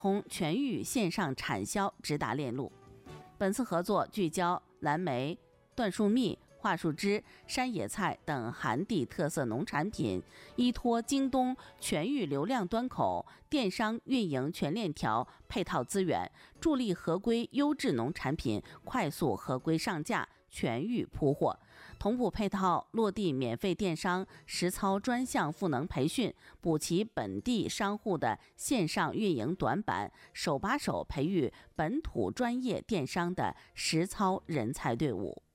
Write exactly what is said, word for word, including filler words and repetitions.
通全域线上产销直达链路。本次合作聚焦蓝莓、椴树蜜、桦树枝、山野菜等寒地特色农产品，依托京东全域流量端口、电商运营全链条配套资源，助力合规优质农产品快速合规上架、全域铺货。同步配套落地免费电商实操专项赋能培训，补齐本地商户的线上运营短板，手把手培育本土专业电商的实操人才队伍。